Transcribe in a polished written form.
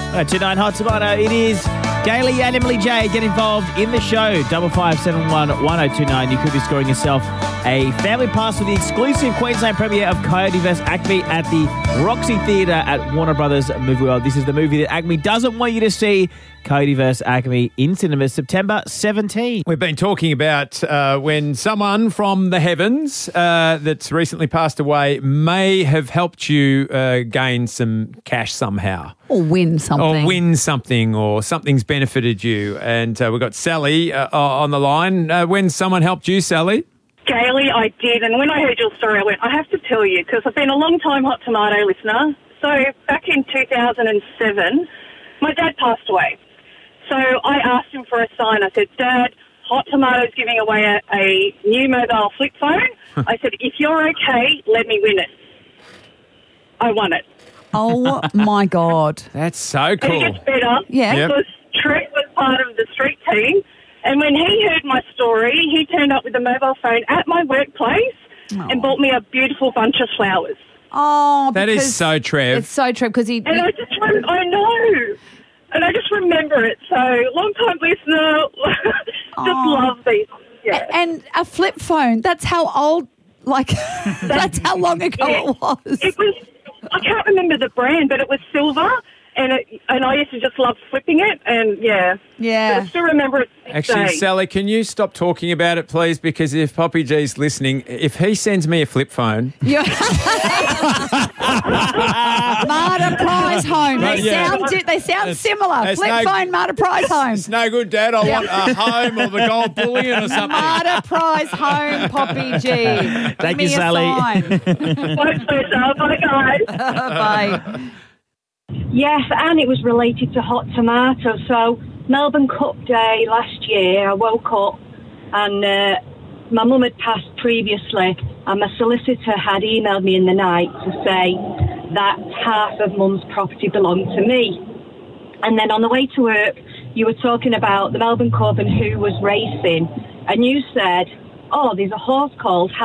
Tonight, Hot Tomato, it is Gailey and Emily J. Get involved in the show. 55711029. You could be scoring yourself a family pass for the exclusive Queensland premiere of Coyote vs. Acme at the Roxy Theatre at Warner Brothers Movie World. This is the movie that Acme doesn't want you to see. Coyote vs. Acme in cinemas September 17. We've been talking about when someone from the heavens that's recently passed away may have helped you gain some cash somehow. Or win something. Or something's benefited you. And we've got Sally on the line. When someone helped you, Sally? Gailey, I did. And when I heard your story, I went, I have to tell you, because I've been a long-time Hot Tomato listener. So back in 2007, my dad passed away. So I asked him for a sign. I said, Dad, Hot Tomato's giving away a new mobile flip phone. I said, if you're okay, let me win it. I won it. Oh, my God. That's so cool. And it gets better. Yeah. Yep. Because Trent was part of the street team. And when he heard my story, he turned up with a mobile phone at my workplace and bought me a beautiful bunch of flowers. Oh, that is so Trev. It's so Trev because And I know. And I just remember it. So, long-time listener, just love these. Yeah. And a flip phone, that's how old, that's how long ago it was. It was, I can't remember the brand, but it was silver. And I used to just love flipping it, and Yeah. But I still remember it. Actually, Sally, can you stop talking about it, please? Because if Poppy G's listening, if he sends me a flip phone... Marta Prize Home. They sound similar. Flip phone, Marta Prize Home. It's no good, Dad. I want a home or the gold bullion or something. Marta Prize Home, Poppy G. Thank you, Sally. My pleasure. Bye, guys. Bye. Yes, and it was related to Hot Tomato. So Melbourne Cup Day last year, I woke up and my mum had passed previously, and my solicitor had emailed me in the night to say that half of Mum's property belonged to me. And then on the way to work, you were talking about the Melbourne Cup and who was racing, and you said, oh, there's a horse called